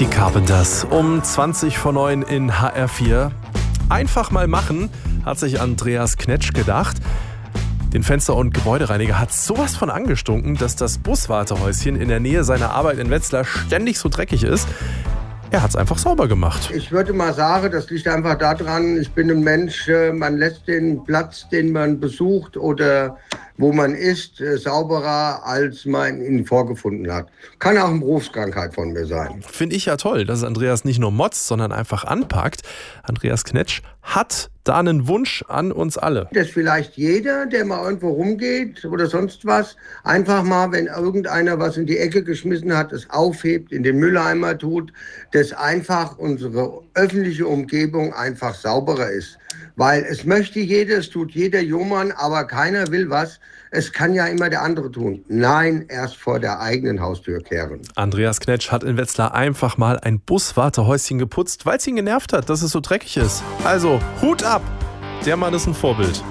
Die Carpenters um 20:09 in HR4. Einfach mal machen, hat sich Andreas Knetsch gedacht. Den Fenster- und Gebäudereiniger hat sowas von angestunken, dass das Buswartehäuschen in der Nähe seiner Arbeit in Wetzlar ständig so dreckig ist. Er hat es einfach sauber gemacht. Ich würde mal sagen, das liegt einfach daran, ich bin ein Mensch, man lässt den Platz, den man besucht oder wo man ist, sauberer, als man ihn vorgefunden hat. Kann auch eine Berufskrankheit von mir sein. Finde ich ja toll, dass Andreas nicht nur motzt, sondern einfach anpackt. Andreas Knetsch hat da einen Wunsch an uns alle. Dass vielleicht jeder, der mal irgendwo rumgeht oder sonst was, einfach mal, wenn irgendeiner was in die Ecke geschmissen hat, es aufhebt, in den Mülleimer tut, dass einfach unsere öffentliche Umgebung einfach sauberer ist. Weil es möchte jeder, es tut jeder Johmann, aber keiner will was. Es kann ja immer der andere tun. Nein, erst vor der eigenen Haustür kehren. Andreas Knetsch hat in Wetzlar einfach mal ein Buswartehäuschen geputzt, weil es ihn genervt hat, dass es so dreckig ist. Also, Hut ab! Der Mann ist ein Vorbild.